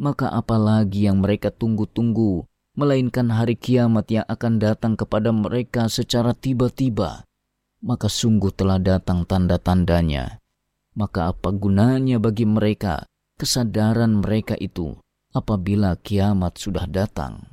maka apalagi yang mereka tunggu-tunggu, melainkan hari kiamat yang akan datang kepada mereka secara tiba-tiba. Maka sungguh telah datang tanda-tandanya. Maka apa gunanya bagi mereka kesadaran mereka itu apabila kiamat sudah datang?